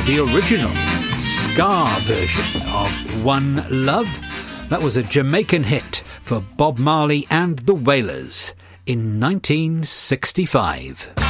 the original ska version of One Love. That was a Jamaican hit for Bob Marley and the Wailers in 1965.